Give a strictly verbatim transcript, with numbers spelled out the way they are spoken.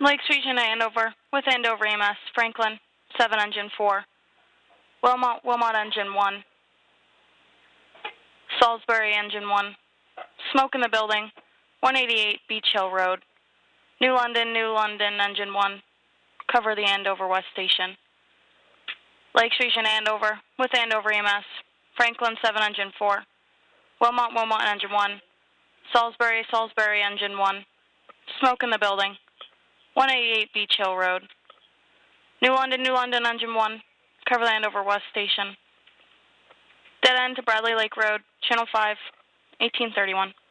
Lakes Region Andover, with Andover E M S, Franklin, seven engine four. Wilmot, Wilmot engine one. Salisbury engine one. Smoke in the building, one eighty-eight Beach Hill Road. New London, New London engine one. Cover the Andover West Station. Lakes Region Andover, with Andover E M S, Franklin, seven engine four. Wilmot, Wilmot engine one. Salisbury, Salisbury engine one. Smoke in the building, one eighty-eight Beach Hill Road. New London, New London engine one. Cover the Andover West Station. Dead end to Bradley Lake Road, Channel five, eighteen thirty-one.